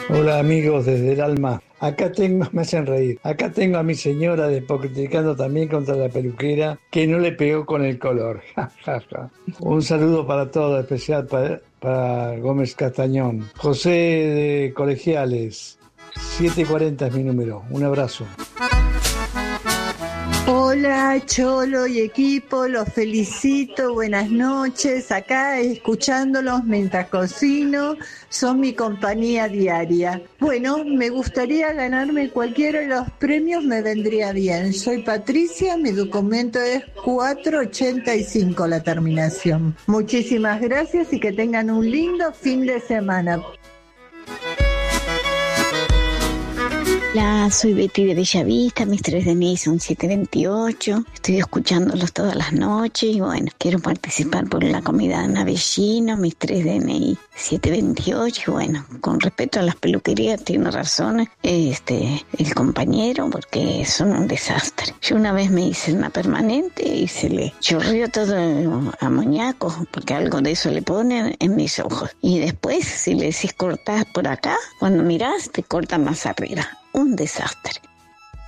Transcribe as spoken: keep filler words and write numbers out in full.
Hola amigos desde el alma. Acá tengo, me hacen reír. Acá tengo a mi señora despotrificando también contra la peluquera que no le pegó con el color. Ja, ja, ja. Un saludo para todos, especial para, para Gómez Castañón. José de Colegiales, setecientos cuarenta es mi número. Un abrazo. Hola Cholo y equipo, los felicito, buenas noches, acá escuchándolos mientras cocino, son mi compañía diaria. Bueno, me gustaría ganarme cualquiera de los premios, me vendría bien. Soy Patricia, mi documento es cuatrocientos ochenta y cinco la terminación. Muchísimas gracias y que tengan un lindo fin de semana. Hola, soy Betty de Bellavista, mis tres D N I son siete veintiocho, estoy escuchándolos todas las noches y bueno, quiero participar por la comida en Avellino, mis tres D N I siete veintiocho y bueno, con respecto a las peluquerías tiene razón este el compañero porque son un desastre. Yo una vez me hice una permanente y se le chorrió todo el amoníaco porque algo de eso le ponen en mis ojos y después si le decís cortás por acá, cuando mirás te cortan más arriba. Un desastre.